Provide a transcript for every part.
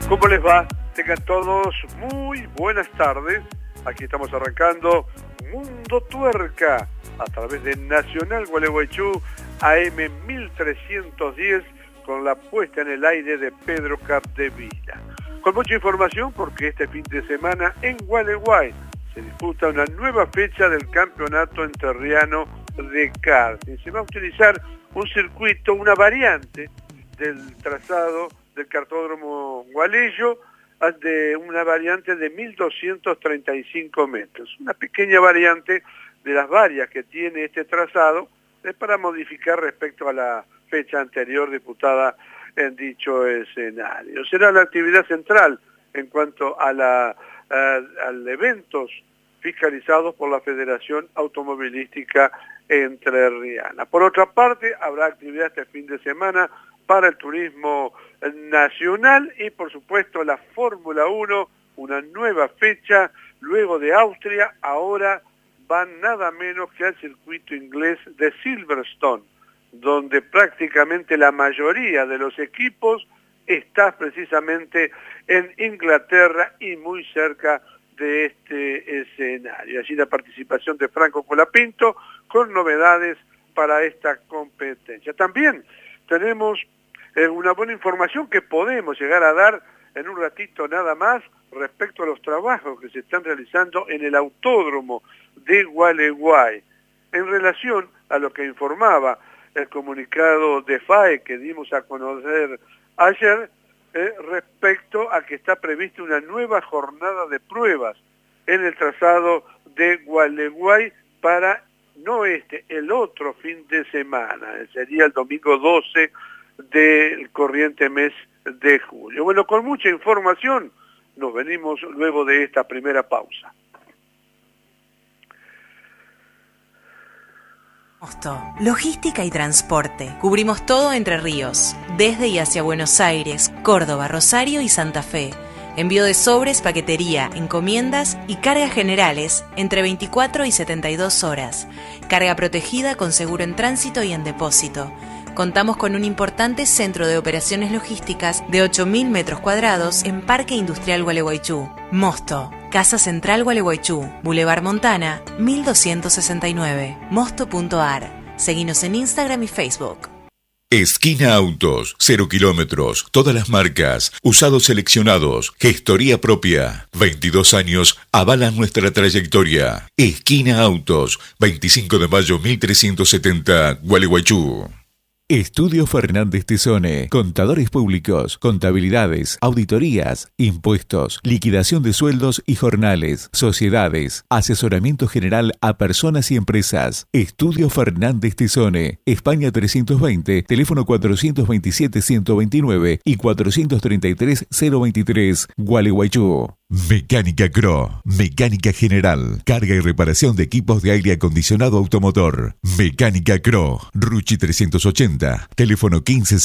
¿Cómo les va? Tengan todos muy buenas tardes. Aquí estamos arrancando Mundo Tuerca a través de Nacional Gualeguaychú AM 1310 con la puesta en el aire de Pedro Capdevila. Con mucha información porque este fin de semana en Gualeguay se disputa una nueva fecha del campeonato entrerriano de karting. Se va a utilizar un circuito, una variante del trazado del cartódromo Gualeyo, de una variante de 1.235 metros. Una pequeña variante de las varias que tiene este trazado, es para modificar respecto a la fecha anterior disputada en dicho escenario. Será la actividad central en cuanto a eventos fiscalizados por la Federación Automovilística Entrerriana. Por otra parte, habrá actividad este fin de semana para el turismo nacional y por supuesto la Fórmula 1, una nueva fecha luego de Austria. Ahora van nada menos que al circuito inglés de Silverstone, donde prácticamente la mayoría de los equipos está precisamente en Inglaterra y muy cerca de este escenario. Allí la participación de Franco Colapinto con novedades para esta competencia. También tenemos una buena información que podemos llegar a dar en un ratito nada más respecto a los trabajos que se están realizando en el autódromo de Gualeguay. En relación a lo que informaba el comunicado de FAE que dimos a conocer ayer, respecto a que está prevista una nueva jornada de pruebas en el trazado de Gualeguay para no el otro fin de semana, sería el domingo 12 del corriente mes de julio. Bueno, con mucha información nos venimos luego de esta primera pausa. Mosto, logística y transporte. Cubrimos todo Entre Ríos, desde y hacia Buenos Aires, Córdoba, Rosario y Santa Fe. Envío de sobres, paquetería, encomiendas y cargas generales entre 24 y 72 horas. Carga protegida con seguro en tránsito y en depósito. Contamos con un importante centro de operaciones logísticas de 8.000 metros cuadrados en Parque Industrial Gualeguaychú. Mosto, Casa Central Gualeguaychú, Boulevard Montana, 1269, mosto.ar. Seguinos en Instagram y Facebook. Esquina Autos, 0 kilómetros, todas las marcas, usados seleccionados, gestoría propia. 22 años avalan nuestra trayectoria. Esquina Autos, 25 de mayo 1370, Gualeguaychú. Estudio Fernández Tesone, contadores públicos, contabilidades, auditorías, impuestos, liquidación de sueldos y jornales, sociedades, asesoramiento general a personas y empresas. Estudio Fernández Tesone, España 320, teléfono 427-129 y 433-023, Gualeguaychú. Mecánica Cro, mecánica general, carga y reparación de equipos de aire acondicionado automotor. Mecánica Cro, Ruchi 380, teléfono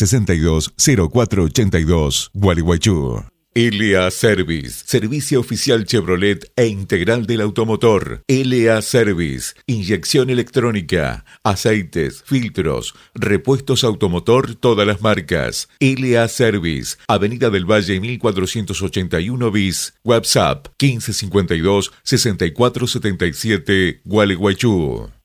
1562-0482, Gualeguaychú. LA Service, servicio oficial Chevrolet e integral del automotor. LA Service, inyección electrónica, aceites, filtros, repuestos automotor, todas las marcas. LA Service, Avenida del Valle 1481 bis, WhatsApp 1552-6477, Gualeguaychú.